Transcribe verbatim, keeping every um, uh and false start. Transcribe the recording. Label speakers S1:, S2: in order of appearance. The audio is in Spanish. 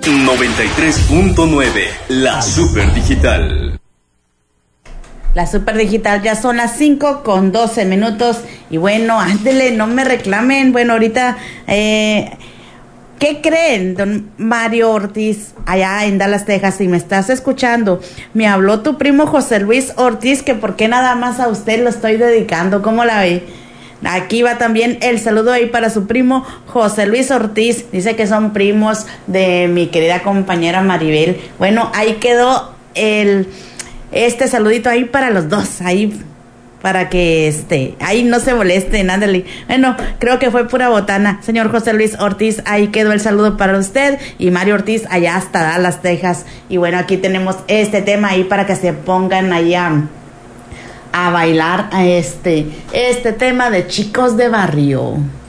S1: noventa y tres punto nueve, la Super Digital.
S2: La Super Digital, ya son las cinco con doce minutos. Y bueno, ándele, no me reclamen. Bueno, ahorita, eh, ¿qué creen, don Mario Ortiz, allá en Dallas, Texas? Si me estás escuchando, me habló tu primo José Luis Ortiz, que por qué nada más a usted lo estoy dedicando. ¿Cómo la ve? Aquí va también el saludo ahí para su primo José Luis Ortiz. Dice que son primos de mi querida compañera Maribel. Bueno, ahí quedó el este saludito ahí para los dos, ahí para que este, ahí no se molesten, ándale. Bueno, creo que fue pura botana. Señor José Luis Ortiz, ahí quedó el saludo para usted y Mario Ortiz allá hasta Dallas, Texas. Y bueno, aquí tenemos este tema ahí para que se pongan allá a bailar a este, este tema de Chicos de Barrio.